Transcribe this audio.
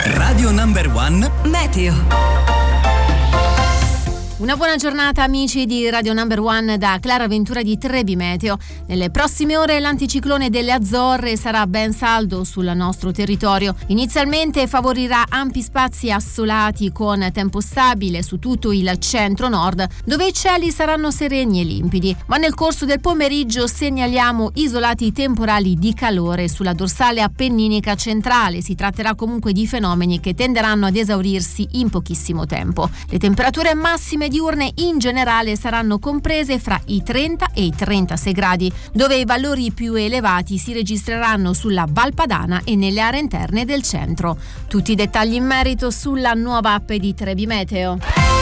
Radio Number One Meteo. Una buona giornata amici di Radio Number One da Clara Ventura di Trebi Meteo. Nelle prossime ore l'anticiclone delle Azzorre sarà ben saldo sul nostro territorio. Inizialmente favorirà ampi spazi assolati con tempo stabile su tutto il centro-nord, dove i cieli saranno sereni e limpidi. Ma nel corso del pomeriggio segnaliamo isolati temporali di calore sulla dorsale appenninica centrale. Si tratterà comunque di fenomeni che tenderanno ad esaurirsi in pochissimo tempo. Le temperature massime diurne in generale saranno comprese fra i 30 e i 36 gradi, dove i valori più elevati si registreranno sulla Val Padana e nelle aree interne del centro. Tutti i dettagli in merito sulla nuova app di Trebi Meteo.